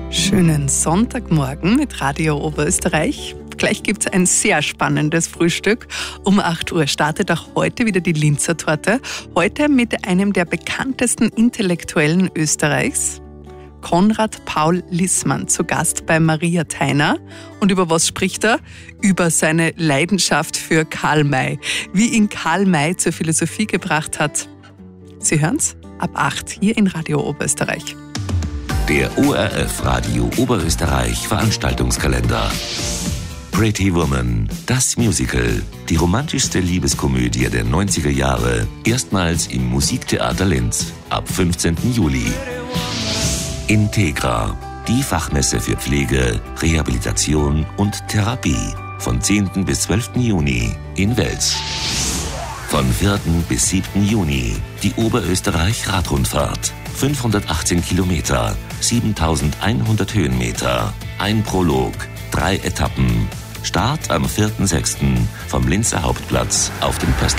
Schönen Sonntagmorgen mit Radio Oberösterreich. Gleich gibt es ein sehr spannendes Frühstück. Um 8 Uhr startet auch heute wieder die Linzer Torte. Heute mit einem der bekanntesten Intellektuellen Österreichs, Konrad Paul Lissmann, zu Gast bei Maria Theiner. Und über was spricht er? Über seine Leidenschaft für Karl May. Wie ihn Karl May zur Philosophie gebracht hat. Sie hören's ab 8 hier in Radio Oberösterreich. Der ORF Radio Oberösterreich Veranstaltungskalender. Pretty Woman, das Musical, die romantischste Liebeskomödie der 90er Jahre, erstmals im Musiktheater Linz, ab 15. Juli. Integra, die Fachmesse für Pflege, Rehabilitation und Therapie, von 10. bis 12. Juni in Wels. Von 4. bis 7. Juni die Oberösterreich-Radrundfahrt. 518 Kilometer, 7100 Höhenmeter, ein Prolog, 3 Etappen. Start am 4.6. vom Linzer Hauptplatz auf dem Pöstl.